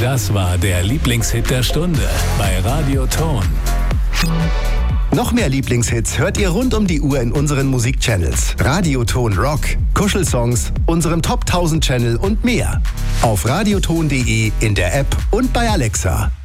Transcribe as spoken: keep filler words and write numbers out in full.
Das war der Lieblingshit der Stunde bei Radio Ton. Noch mehr Lieblingshits hört ihr rund um die Uhr in unseren Musikchannels. Radioton Rock, Kuschelsongs, unserem Top tausend Channel und mehr. Auf radioton punkt de, in der App und bei Alexa.